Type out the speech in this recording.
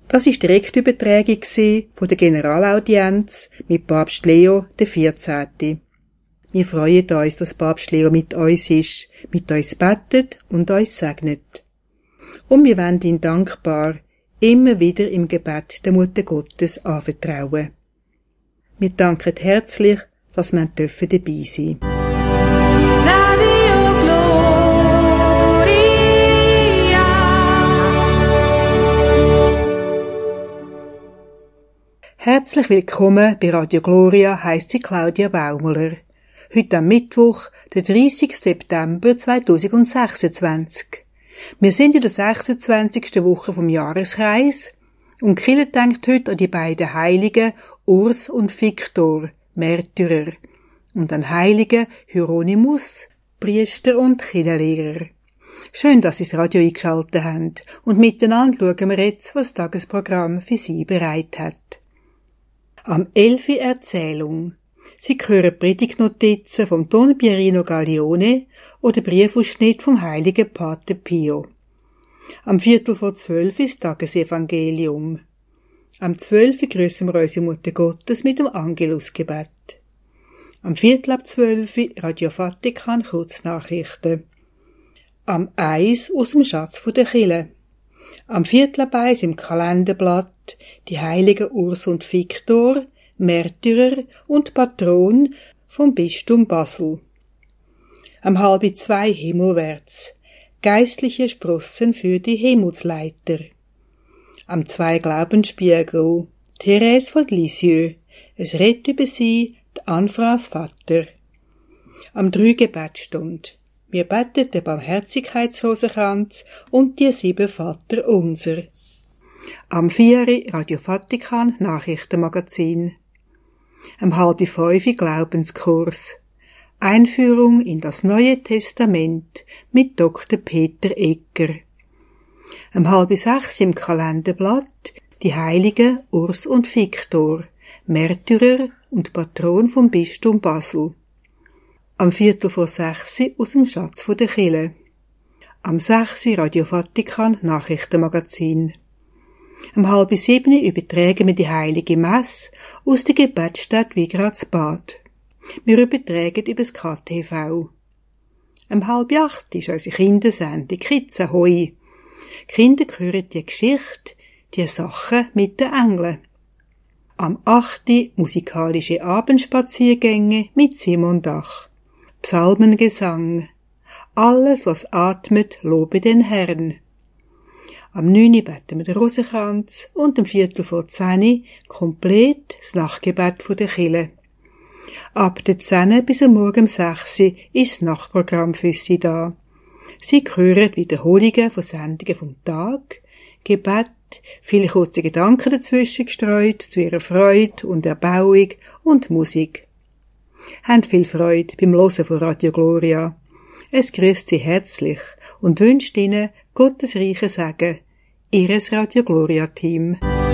Das war die Direktübertragung von der Generalaudienz mit Papst Leo XIV. Wir freuen uns, dass Papst Leo mit uns ist, mit uns betet und uns segnet. Und wir wollen ihn dankbar immer wieder im Gebet der Mutter Gottes anvertrauen. Wir danken herzlich, dass wir dabei sein dürfen. Herzlich willkommen bei Radio Gloria, heisst sie Claudia Baumler. Heute am Mittwoch, der 30. September 2026. Wir sind in der 26. Woche vom Jahreskreis und die Kirche denkt heute an die beiden Heiligen Urs und Viktor, Märtyrer, und an Heiligen Hieronymus, Priester und Kirchenlehrer. Schön, dass Sie das Radio eingeschaltet haben und miteinander schauen wir jetzt, was das Tagesprogramm für Sie bereit hat. Am 11. Erzählung. Sie hören Predigtnotizen vom Don Pierino Gaglione oder Briefausschnitt vom heiligen Pater Pio. Am 11:45 ist Tagesevangelium. Am 12. grüßen wir unsere Mutter Gottes mit dem Angelusgebet. Am 11:45 Radio Vatikan Kurznachrichten. Am 1 aus dem Schatz der Kirche. Am 1 im Kalenderblatt die heiligen Urs und Viktor, Märtyrer und Patron vom Bistum Basel. Am 1:30 himmelwärts, geistliche Sprossen für die Himmelsleiter. Am 2 Glaubensspiegel, Therese von Lisieux, es redet über sie, die Anfras Vater. Am 3 Gebetstund, wir beten den Barmherzigkeitsrosenkranz und die 7 Vater unser. Am 4 Radio Vatikan Nachrichtenmagazin. Am 4:30 Glaubenskurs. Einführung in das Neue Testament mit Dr. Peter Egger. Am 5:30 im Kalenderblatt die Heiligen Urs und Viktor, Märtyrer und Patron vom Bistum Basel. Am 5:45 aus dem Schatz der Kirche. Am 6 Radio Vatikan Nachrichtenmagazin. Am 6:30 übertragen wir die Heilige Messe aus der Gebetsstätte Wigradsbad. Wir übertragen über das KTV. Am 7:30 ist unsere Kindersendung Kids Ahoi. Die Kinder hören die Geschichte, die Sachen mit den Engeln. Am 8 musikalische Abendspaziergänge mit Simon Dach. Psalmengesang. Alles, was atmet, lobe den Herrn. Am 9 beten wir den Rosenkranz und am 9:45 komplett das Nachtgebet der Kirche. Ab der 10 bis am Morgen um 6 ist das Nachtprogramm für Sie da. Sie hören Wiederholungen von Sendungen vom Tag, Gebet, viele kurze Gedanken dazwischen gestreut zu Ihrer Freude und Erbauung und Musik. Habt viel Freude beim Hören von Radio Gloria. Es grüßt Sie herzlich und wünscht Ihnen Gottes reichen Segen. Ihres Radio Gloria Team.